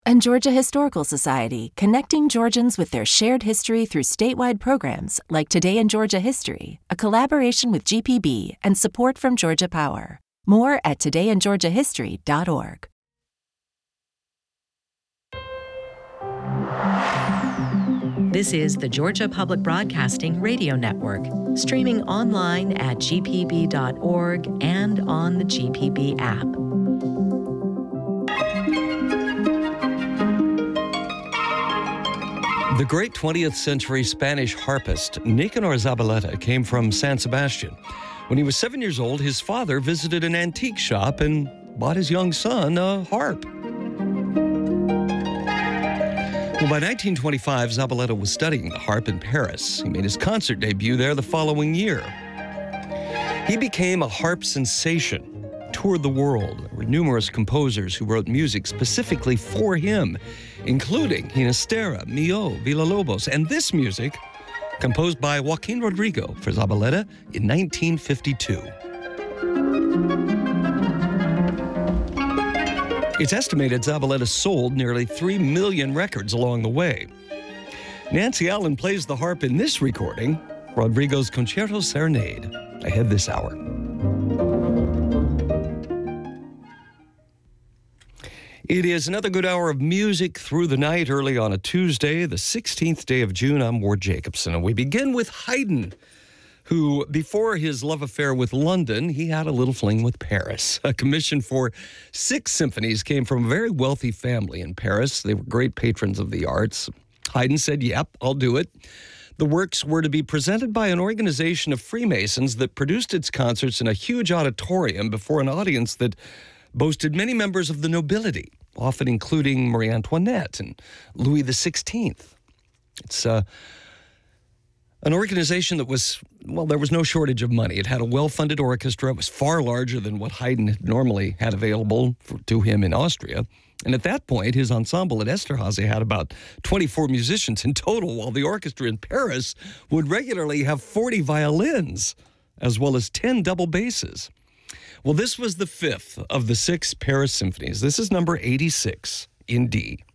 And Georgia Historical Society, connecting Georgians with their shared history through statewide programs like Today in Georgia History, a collaboration with GPB and support from Georgia Power. More at todayingeorgiahistory.org. This is the Georgia Public Broadcasting Radio Network, streaming online at gpb.org and on the GPB app. The great 20th century Spanish harpist Nicanor Zabaleta came from San Sebastian. When he was 7 years old, his father visited an antique shop and bought his young son a harp. Well, by 1925, Zabaleta was studying the harp in Paris. He made his concert debut there the following year. He became a harp sensation, toured the world. There were numerous composers who wrote music specifically for him, including Ginastera, Milhaud, Villalobos, and this music, composed by Joaquin Rodrigo for Zabaleta in 1952. It's estimated Zabaleta sold nearly 3 million records along the way. Nancy Allen plays the harp in this recording, Rodrigo's Concerto Serenade, ahead this hour. It is another good hour of music through the night early on a Tuesday, the 16th day of June. I'm Ward Jacobson, and we begin with Haydn, who, before his love affair with London, he had a little fling with Paris. A commission for 6 symphonies came from a very wealthy family in Paris. They were great patrons of the arts. Haydn said, yep, I'll do it. The works were to be presented by an organization of Freemasons that produced its concerts in a huge auditorium before an audience that boasted many members of the nobility, often including Marie Antoinette and Louis XVI. It's an organization that was, well, there was no shortage of money. It had a well-funded orchestra. It was far larger than what Haydn normally had available to him in Austria. And at that point, his ensemble at Esterhazy had about 24 musicians in total, while the orchestra in Paris would regularly have 40 violins, as well as 10 double basses. Well, this was the 5th of the 6 Paris symphonies. This is number 86 in D.